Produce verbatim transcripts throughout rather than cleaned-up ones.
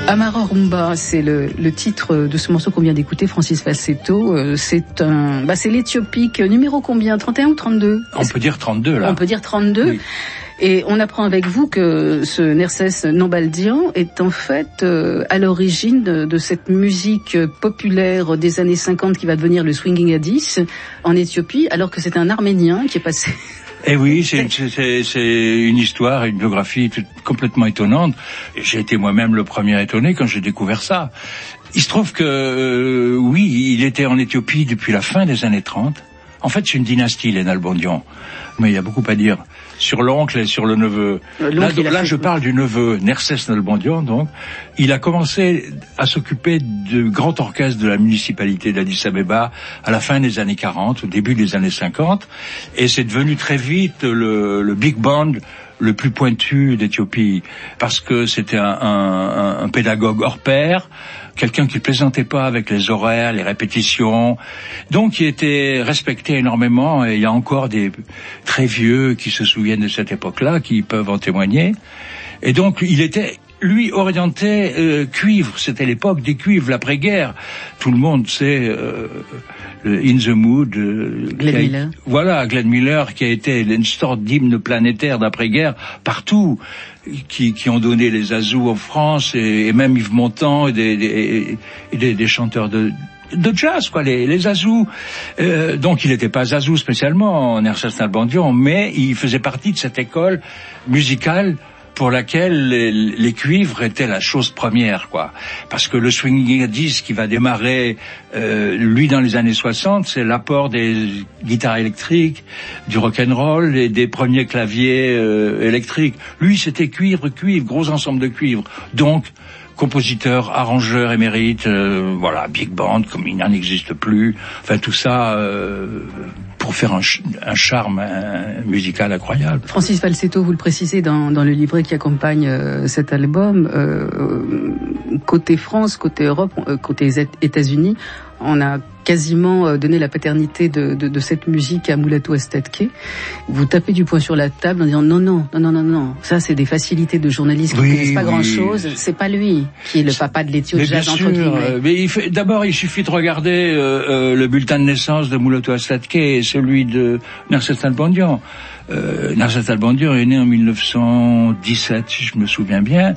Amara Rumba, c'est le, le titre de ce morceau qu'on vient d'écouter, Francis Falsetto. C'est un, bah c'est l'Éthiopique numéro combien, trente et un ou trente-deux? On peut dire trente-deux là. On peut dire trente-deux. Oui. Et on apprend avec vous que ce Nerses Nambaldian est en fait euh, à l'origine de, de cette musique populaire des années cinquante qui va devenir le swinging Addis en Éthiopie, alors que c'est un Arménien qui est passé... Eh oui, c'est, c'est, c'est une histoire, une biographie complètement étonnante. J'ai été moi-même le premier étonné quand j'ai découvert ça. Il se trouve que, euh, oui, il était en Éthiopie depuis la fin des années trente. En fait, c'est une dynastie, les Nalbandian. Mais il y a beaucoup à dire sur l'oncle et sur le neveu. Là, là je parle du neveu, Nerses Nalbandian, donc. Il a commencé à s'occuper du grand orchestre de la municipalité d'Addis Abeba à la fin des années quarante, au début des années cinquante. Et c'est devenu très vite le, le big band le plus pointu d'Éthiopie. Parce que c'était un, un, un pédagogue hors pair, quelqu'un qui plaisantait pas avec les horaires, les répétitions, donc qui était respecté énormément. Et il y a encore des très vieux qui se souviennent de cette époque-là, qui peuvent en témoigner. Et donc il était, lui, orienté euh, cuivre. C'était l'époque des cuivres, l'après-guerre. Tout le monde sait euh, le In the Mood. Euh, Glenn Miller. Voilà, Glenn Miller, qui a été une sorte d'hymne planétaire d'après-guerre partout. Qui, qui ont donné les Azous en France, et, et même Yves Montand, et des, des, et des, des chanteurs de, de jazz, quoi, les, les Azous. Euh, donc il n'était pas Azou spécialement, Nerses Nalbandian, mais il faisait partie de cette école musicale pour laquelle les, les cuivres étaient la chose première, quoi. Parce que le swinging Addis qui va démarrer, euh, lui, dans les années soixante, c'est l'apport des guitares électriques, du rock'n'roll et des premiers claviers euh, électriques. Lui, c'était cuivre, cuivre, gros ensemble de cuivre. Donc, compositeur, arrangeur émérite, euh, voilà, big band, comme il n'en existe plus. Enfin, tout ça euh, pour faire un, ch- un charme un, musical incroyable. Francis Falsetto, vous le précisez dans, dans le livret qui accompagne euh, cet album, euh, côté France, côté Europe, euh, côté États-Unis, on a quasiment donné la paternité de, de, de cette musique à Mulatu Astatke. Vous tapez du poing sur la table en disant non, non, non, non, non, non. Ça, c'est des facilités de journalistes qui ne oui, connaissent pas oui. grand-chose. C'est pas lui qui est le papa de l'Éthio jazz, entre guillemets. Mais il fait, d'abord, il suffit de regarder euh, euh, le bulletin de naissance de Mulatu Astatke et celui de Nerses Nalbandian. Euh, Nerses Nalbandian est né en mille neuf cent dix-sept, si je me souviens bien,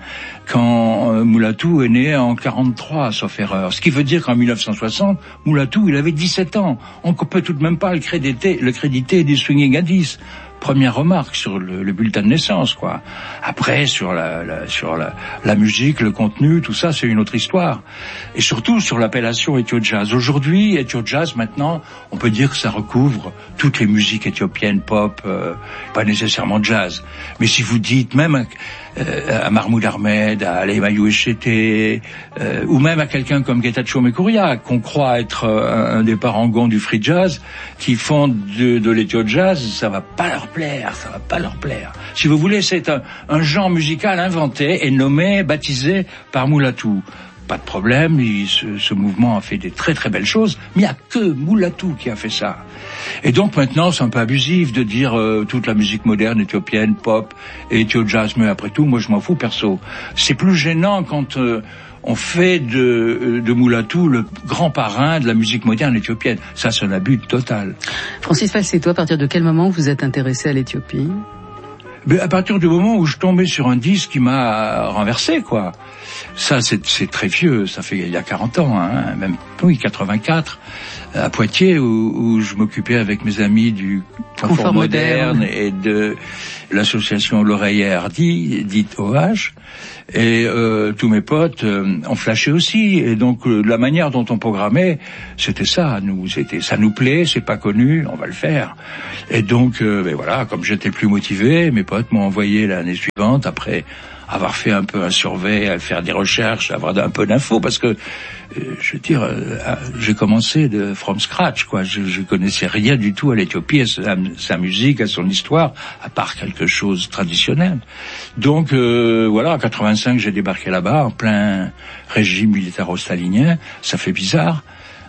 quand euh, Mulatu est né en quarante-trois, sauf erreur. Ce qui veut dire qu'en mille neuf cent soixante, Mulatu, il avait dix-sept ans. On ne peut tout de même pas le créditer, le créditer du swinging Addis. Première remarque sur le, le bulletin de naissance, quoi. Après, sur la, la sur la, la musique, le contenu, tout ça, c'est une autre histoire. Et surtout sur l'appellation Ethio Jazz. Aujourd'hui, Ethio Jazz, maintenant, on peut dire que ça recouvre toutes les musiques éthiopiennes, pop, euh, pas nécessairement jazz. Mais si vous dites même euh, à Mahmoud Ahmed, à Alemayehu Eshete, euh, ou même à quelqu'un comme Getachew Mekouria, qu'on croit être euh, un des parangons du free jazz, qui font de, de l'Ethio Jazz, ça va pas leur plaire, ça va pas leur plaire. Si vous voulez, c'est un, un genre musical inventé et nommé, baptisé par Mulatu. Pas de problème, il, ce, ce mouvement a fait des très très belles choses, mais il n'y a que Mulatu qui a fait ça. Et donc maintenant, c'est un peu abusif de dire euh, toute la musique moderne éthiopienne, pop et Ethio Jazz, mais après tout, moi je m'en fous perso. C'est plus gênant quand euh, on fait de, de Mulatu le grand parrain de la musique moderne éthiopienne. Ça, c'est un abus total. Francis Falsetto, à partir de quel moment vous êtes intéressé à l'Éthiopie ? Mais à partir du moment où je tombais sur un disque qui m'a renversé, quoi. Ça, c'est, c'est très vieux, ça fait il y a quarante ans, hein, même, oui, quatre-vingt-quatre, à Poitiers, où, où je m'occupais avec mes amis du Confort, Confort moderne, moderne et de l'association L'Oreiller Hardy, dite O H. Et euh, tous mes potes euh, ont flashé aussi, et donc euh, la manière dont on programmait, c'était ça. Nous, c'était, ça nous plaît, c'est pas connu, on va le faire. Et donc, euh, ben voilà, comme j'étais plus motivé, mes potes m'ont envoyé l'année suivante, après avoir fait un peu un survey, à faire des recherches, avoir un peu d'infos, parce que, euh, je veux dire, euh, j'ai commencé de from scratch, quoi. Je, je connaissais rien du tout à l'Éthiopie, à sa, sa musique, à son histoire, à part quelque chose de traditionnel. Donc, euh, voilà, en quatre-vingt-cinq, j'ai débarqué là-bas, en plein régime militaro-stalinien. Ça fait bizarre.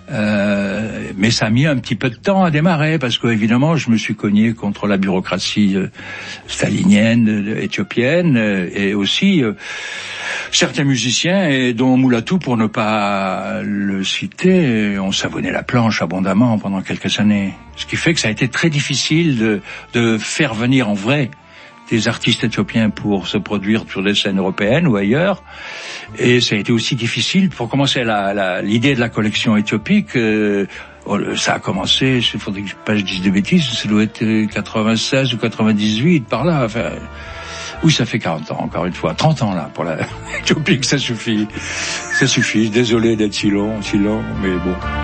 Euh, mais ça a mis un petit peu de temps à démarrer parce que évidemment je me suis cogné contre la bureaucratie euh, stalinienne, euh, éthiopienne, euh, et aussi euh, certains musiciens, et dont Moulatou, pour ne pas le citer, ont savonné la planche abondamment pendant quelques années. Ce qui fait que ça a été très difficile de, de faire venir en vrai des artistes éthiopiens pour se produire sur des scènes européennes ou ailleurs. Et ça a été aussi difficile pour commencer la, la, l'idée de la collection éthiopique. Euh, ça a commencé, il faudrait que je dise des bêtises, ça doit être quatre-vingt-seize ou quatre-vingt-dix-huit, par là. Enfin, oui, ça fait quarante ans, encore une fois. trente ans, là, pour la éthiopique, ça suffit. Ça suffit. Désolé d'être si long, si long, mais bon.